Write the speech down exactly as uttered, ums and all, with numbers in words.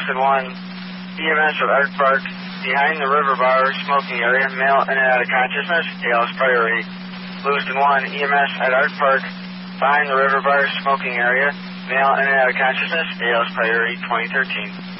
Lewiston one, E M S at Art Park, behind the river bar, smoking area, male in and out of consciousness, A L S priority. Lewiston one, E M S at Art Park, behind the river bar, smoking area, male in and out of consciousness, A L S priority twenty thirteen.